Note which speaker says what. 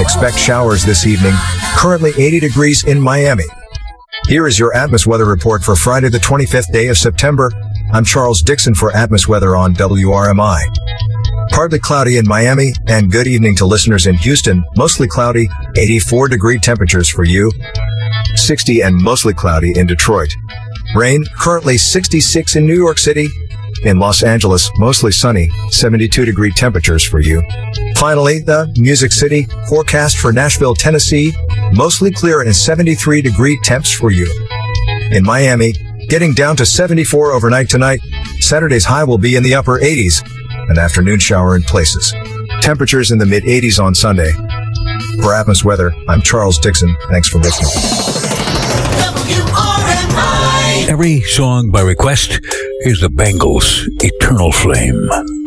Speaker 1: expect showers this evening. Currently 80 degrees in Miami. Here is your Atmos weather report for Friday the 25th day of September. I'm Charles Dixon for Atmos Weather on WRMI. Partly cloudy in Miami, and good evening to listeners in Houston. Mostly cloudy, 84-degree temperatures for you. 60 and mostly cloudy in Detroit. Rain, currently 66 in New York City. In Los Angeles, mostly sunny, 72-degree temperatures for you. Finally, the Music City forecast for Nashville, Tennessee, mostly clear and 73-degree temps for you. In Miami, getting down to 74 overnight tonight. Saturday's high will be in the upper 80s. An afternoon shower in places. Temperatures in the mid-80s on Sunday. For Atmos Weather, I'm Charles Dixon. Thanks for listening.
Speaker 2: Every song by request is the Bangles' Eternal Flame.